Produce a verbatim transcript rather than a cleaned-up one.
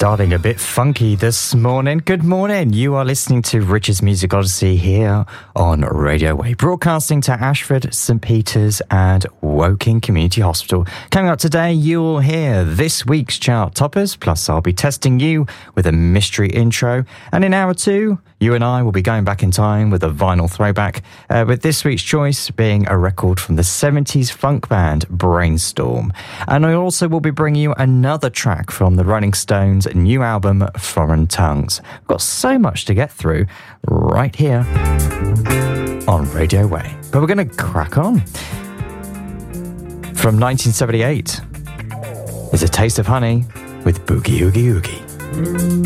Starting a bit funky this morning. Good morning. You are listening to Richard's Music Odyssey here on Radio Way, broadcasting to Ashford, St Peters and Woking Community Hospital. Coming up today, you will hear this week's chart toppers, plus I'll be testing you with a mystery intro. And in hour two, you and I will be going back in time with a vinyl throwback, uh, with this week's choice being a record from the seventies funk band Brainstorm. And I also will be bringing you another track from the Rolling Stones' new album Foreign Tongues. We've got so much to get through right here on Radio Way. But we're going to crack on. From nineteen seventy-eight is A Taste of Honey with Boogie Oogie Oogie.